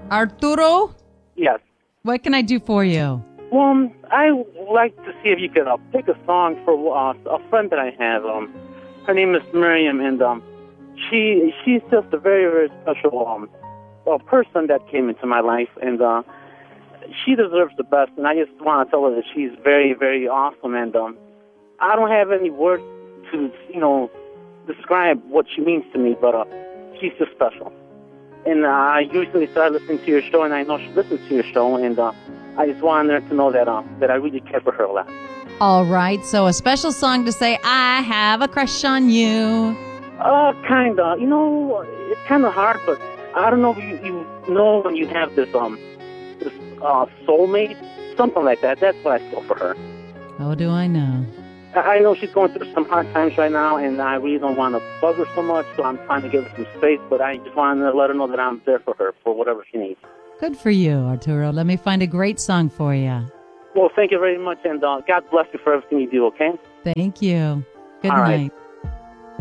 Arturo, Yes. what can I do for you? Well, I would like to see if you could pick a song for a friend that I have. Her name is Miriam, and she's just a very, very special person that came into my life, and she deserves the best. And I just want to tell her that she's very, very awesome, and I don't have any words to, describe what she means to me, but she's just special. And I recently started listening to your show, and I know she listens to your show, and I just wanted her to know that I really care for her a lot. All right, so a special song to say, I have a crush on you. Kinda. It's kind of hard, but I don't know if you know when you have this soulmate, something like that. That's what I feel for her. Oh, do I know? I know she's going through some hard times right now, and I really don't want to bug her so much, so I'm trying to give her some space, but I just wanted to let her know that I'm there for her, for whatever she needs. Good for you, Arturo. Let me find a great song for you. Well, thank you very much, and God bless you for everything you do, okay? Thank you. Good All night. right.